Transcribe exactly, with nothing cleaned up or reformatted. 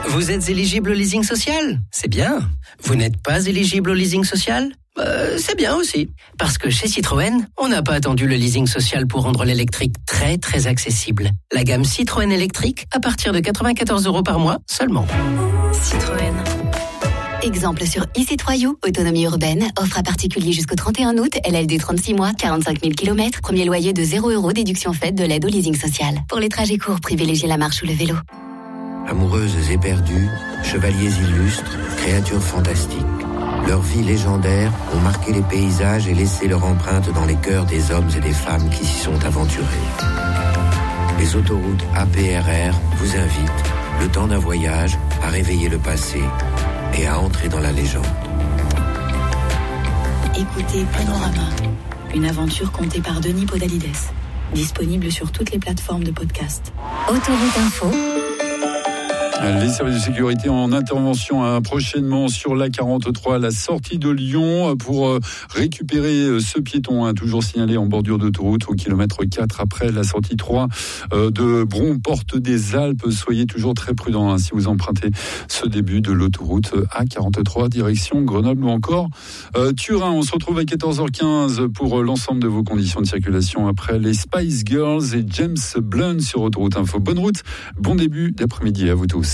Vous êtes éligible au leasing social ? C'est bien. Vous n'êtes pas éligible au leasing social ? Euh, c'est bien aussi. Parce que chez Citroën, on n'a pas attendu le leasing social pour rendre l'électrique très très accessible. La gamme Citroën électrique à partir de quatre-vingt-quatorze euros par mois seulement. Citroën. Exemple sur e-Citroën, autonomie urbaine, offre à particulier jusqu'au trente et un août, L L D trente-six mois, quarante-cinq mille kilomètres, premier loyer de zéro euros, déduction faite de l'aide au leasing social. Pour les trajets courts, privilégiez la marche ou le vélo. Amoureuses éperdues, chevaliers illustres, créatures fantastiques. Leurs vies légendaires ont marqué les paysages et laissé leur empreinte dans les cœurs des hommes et des femmes qui s'y sont aventurés. Les autoroutes A P R R vous invitent, le temps d'un voyage, à réveiller le passé et à entrer dans la légende. Écoutez Panorama, une aventure contée par Denis Podalides. Disponible sur toutes les plateformes de podcast. Autoroute Info. Les services de sécurité en intervention hein, prochainement sur l'A quarante-trois, la sortie de Lyon, pour euh, récupérer ce piéton, hein, toujours signalé en bordure d'autoroute au kilomètre quatre après la sortie trois euh, de Bron, porte des Alpes. Soyez toujours très prudents hein, si vous empruntez ce début de l'autoroute A quarante-trois, direction Grenoble ou encore euh, Turin. On se retrouve à quatorze heures quinze pour l'ensemble de vos conditions de circulation après les Spice Girls et James Blunt sur Autoroute Info. Bonne route, bon début d'après-midi à vous tous.